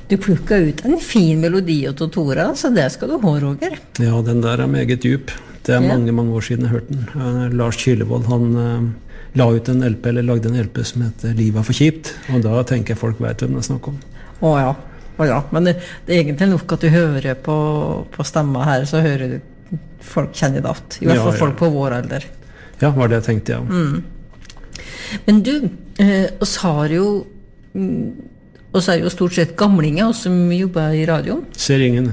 Du plukket ut en fin melodi av Tora, så det skal du ha, Roger. Ja, den der meget djup. Det mange, mange år siden jeg hørte den. Lars Kylevold, han la ut en LP, eller lagde en LP som heter Livet for kjipt, og da tenker jeg folk vet hvem det snakker om. Ja, men det er egentlig nok at du hører på stemma her, så hører du folk kjenner det alt. I hvert fall folk på vår alder. Ja, var det jeg tenkte, ja. Men du, oss er jo stort sett gamlinger, oss som jobber i radio. Ser ingen.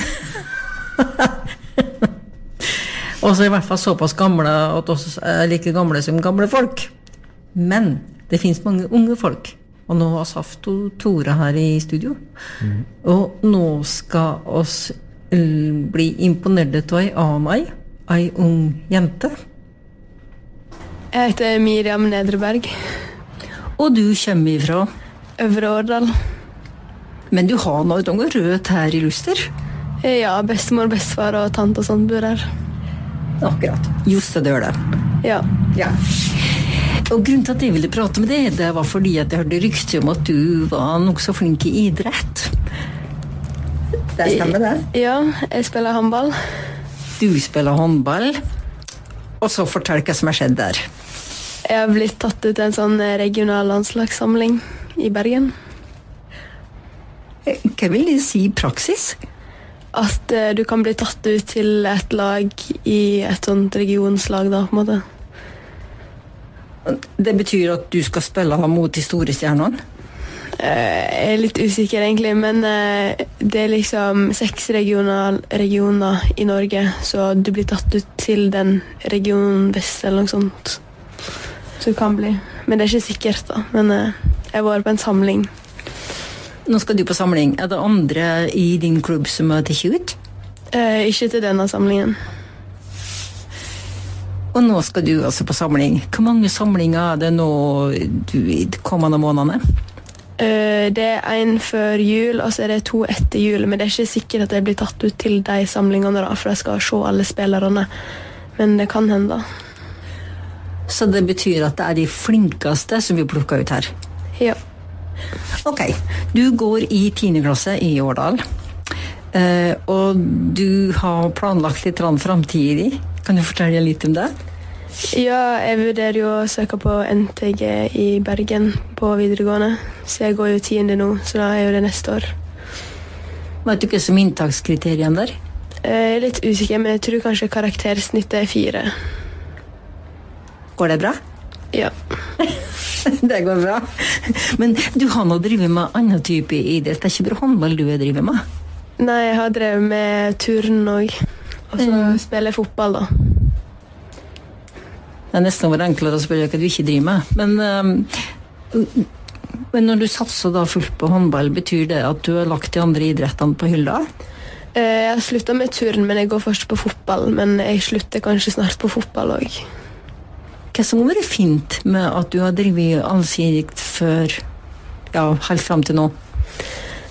Og så i hvert fall såpass gamle at oss er like gamle som gamle folk. Men det finnes mange unge folk. Og nå har Saft og Tora her i studio. Og nå skal oss bli imponert av ei ung jente. Jeg heter Miriam Nedreberg. Og du kommer ifra? Øvre Årdal. Men du har noe rødt her i Luster? Ja, bestemor, bestefar og tante og sånt bor her. Akkurat. Just det gjør det. Ja. Og grunnen til at jeg ville prate med deg, det var fordi at jeg hørte rykter om at du var nok så flink i idrett. Det stemmer det? Ja, jeg spiller håndball. Du spiller håndball. Og så fortell hva som har skjedd der. Jeg har blitt tatt ut til en sånn regional landslagssamling i Bergen. Hva vil det si i praksis? At du kan bli tatt ut til et lag i et sånt regionslag da, på en måte. Det betyr at du skal spille mot de store stjernene? Jeg er litt usikker egentlig, men det er liksom 6 regioner i Norge, så du blir tatt ut til den regionen vest eller noe sånt. Så det kan bli. Men det er ikke sikkert da, men jeg var på en samling. Nå skal du på samling. Er det andre i din klubb som har tatt ut? Ikke til denne samlingen. Og nå skal du altså på samling. Hvor mange samlinger er det nå i de kommende månedene? Det er en før jul, og så er det 2 etter jul, men det er ikke sikkert at jeg blir tatt ut til de samlingene da, for jeg skal se alle spillerne. Men det kan hende da. Så det betyr at det er de flinkeste som vi plukker ut her? Ja. Ok, du går i 10. klasse i Årdal, og du har planlagt litt fremtidig. Kan du fortelle litt om det? Ja, jeg vurderer jo å søke på NTG i Bergen på videregående, så jeg går jo 10. nå, så da er jo det neste år. Vet du ikke som inntakskriterien der? Jeg er litt usikker, men jeg tror kanskje karaktersnittet er 4. Går det bra? Ja. Det går bra. Men du har nå drivet med annen type idrett. Det er ikke bare håndball du har drivet med? Nei, jeg har drevet med turn også. Og så spiller jeg fotball da. Det er nesten vært enklere å spørre hva du ikke driver med. Men når du satser da fullt på håndball, betyr det at du har lagt de andre idrettene på hylla? Jeg har sluttet med turn, men jeg går først på fotball. Men jeg slutter kanskje snart på fotball også. Hva som har vært fint med at du har drevet allsidigt før, ja, helt frem til nå?